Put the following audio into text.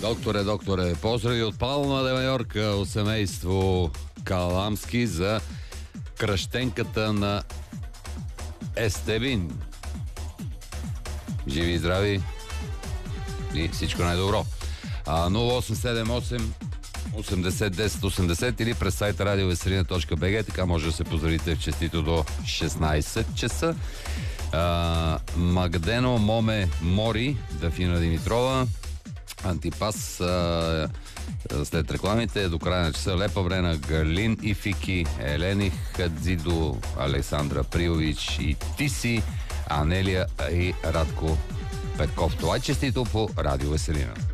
Докторе, поздрави от Палма де Майорка, от семейство Каламски за кръщенката на Естебин. Живи и здрави и всичко най-добро. 0878 80 10 80 или през сайта radioveselina.bg, така може да се поздравите в честито до 16 часа. Магдено Моме Мори, Дафина Димитрова, Антипас след рекламите до края на часа. Лепа Брена, Гарлин и Фики, Елени Хадзидо, Александра Приович и Тиси, Анелия и Радко Петков. Това е честито по Радио Веселина.